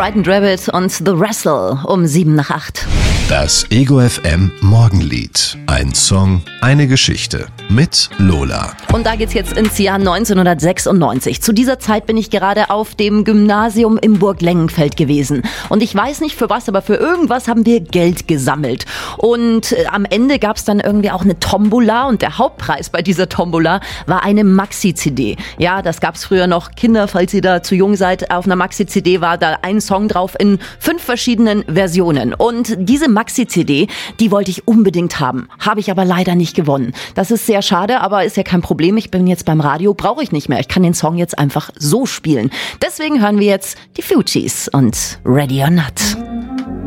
Frightened Rabbit und The Wrestle um 7:08. Das Ego FM Morgenlied. Ein Song, eine Geschichte mit Lola. Und da geht's jetzt ins Jahr 1996. Zu dieser Zeit bin ich gerade auf dem Gymnasium im Burglengenfeld gewesen. Und ich weiß nicht für was, aber für irgendwas haben wir Geld gesammelt. Und am Ende gab's dann irgendwie auch eine Tombola. Und der Hauptpreis bei dieser Tombola war eine Maxi-CD. Ja, das gab's früher noch. Kinder, falls ihr da zu jung seid, auf einer Maxi-CD war da ein Song drauf in 5 verschiedenen Versionen. Und diese Maxi-CD, die wollte ich unbedingt haben. Habe ich aber leider nicht gewonnen. Das ist sehr schade, aber ist ja kein Problem. Ich bin jetzt beim Radio, brauche ich nicht mehr. Ich kann den Song jetzt einfach so spielen. Deswegen hören wir jetzt die Fugees und Ready or Not.